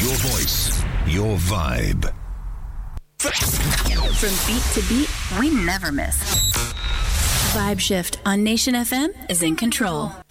Your voice, your vibe. From beat to beat, we never miss. Vibe Shift on Nation FM is in control.